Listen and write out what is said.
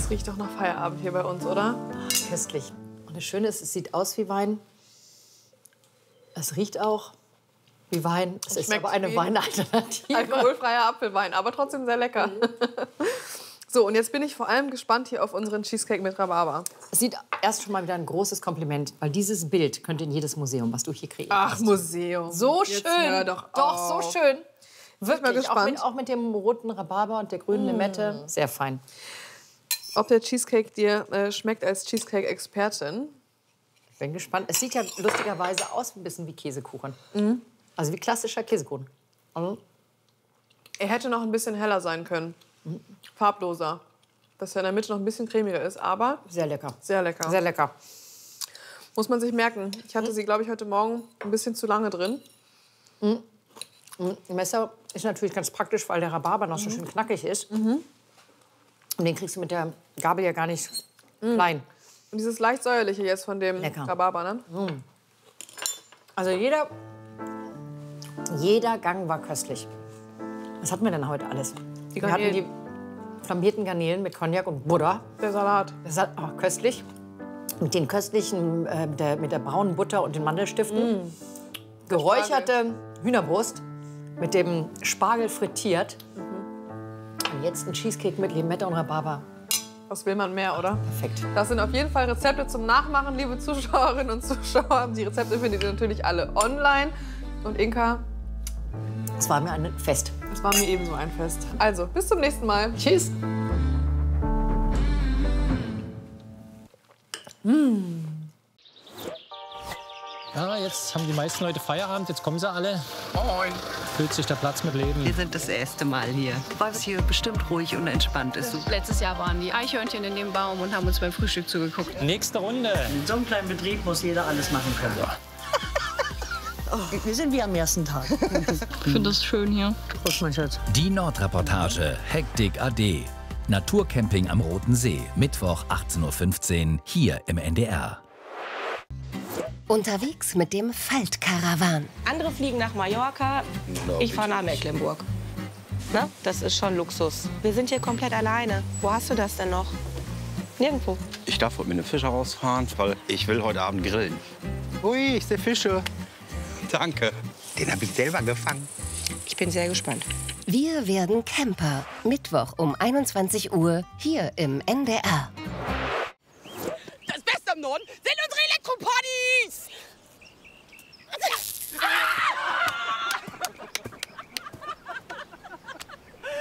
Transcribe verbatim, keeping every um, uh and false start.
Das riecht doch nach Feierabend hier bei uns, oder? Ach, köstlich. Und das Schöne ist, es sieht aus wie Wein. Es riecht auch wie Wein. Es ist aber eine Weinalternative. Alkoholfreier Apfelwein, aber trotzdem sehr lecker. Mhm. So, und jetzt bin ich vor allem gespannt hier auf unseren Cheesecake mit Rhabarber. Es sieht erst schon mal wieder ein großes Kompliment, weil dieses Bild könnte in jedes Museum, was du hier kreierst. Ach, Museum. So jetzt schön. Hör doch, doch, so schön. Wirklich, mal gespannt. Auch mit, auch mit dem roten Rhabarber und der grünen Limette. Mm. Sehr fein. Ob der Cheesecake dir äh, schmeckt als Cheesecake-Expertin? Ich bin gespannt. Es sieht ja lustigerweise aus ein bisschen wie Käsekuchen. Mhm. Also wie klassischer Käsekuchen. Mhm. Er hätte noch ein bisschen heller sein können. Mhm. Farbloser. Dass er in der Mitte noch ein bisschen cremiger ist, aber... Sehr lecker. Sehr lecker. Sehr lecker. Muss man sich merken. Ich hatte sie, glaube ich, heute Morgen ein bisschen zu lange drin. Mhm. Mhm. Messer ist natürlich ganz praktisch, weil der Rhabarber noch so schön knackig ist. Mhm. Und den kriegst du mit der Gabel ja gar nicht mhm. klein. Und dieses leicht säuerliche jetzt von dem lecker. Rhabarber, ne? Mhm. Also jeder, jeder Gang war köstlich. Was hatten wir denn heute alles? Die wir hatten die flambierten Garnelen mit Cognac und Butter. Der Salat. Der Salat, oh, köstlich. Mit den köstlichen, äh, mit, der, mit der braunen Butter und den Mandelstiften. Mm. Geräucherte Hühnerbrust mit dem Spargel frittiert. Mhm. Und jetzt ein Cheesecake mit Limette und Rhabarber. Was will man mehr, oder? Perfekt. Das sind auf jeden Fall Rezepte zum Nachmachen, liebe Zuschauerinnen und Zuschauer. Die Rezepte findet ihr natürlich alle online. Und Inka? Es war mir ein Fest. Es war mir ebenso ein Fest. Also, bis zum nächsten Mal. Tschüss. Mmh. Ja, jetzt haben die meisten Leute Feierabend, jetzt kommen sie alle. Moin. Füllt sich der Platz mit Leben. Wir sind das erste Mal hier, weil es hier bestimmt ruhig und entspannt ist. Letztes Jahr waren die Eichhörnchen in dem Baum und haben uns beim Frühstück zugeguckt. Nächste Runde. In so einem kleinen Betrieb muss jeder alles machen können. Ja. Oh, wir sind wie am ersten Tag. Ich finde das schön hier. Prost, mein Schatz. Die Nordreportage, Hektik A D. Naturcamping am Roten See, Mittwoch achtzehn Uhr fünfzehn, hier im N D R. Unterwegs mit dem Faltkarawan. Andere fliegen nach Mallorca, ich fahre nach Mecklenburg. Na, das ist schon Luxus. Wir sind hier komplett alleine. Wo hast du das denn noch? Nirgendwo. Ich darf heute mit einem Fischer rausfahren, weil ich will heute Abend grillen. Ui, ich sehe Fische. Danke. Den habe ich selber gefangen. Ich bin sehr gespannt. Wir werden Camper. Mittwoch um einundzwanzig Uhr hier im N D R. Das Beste am Norden sind unsere Elektropartys!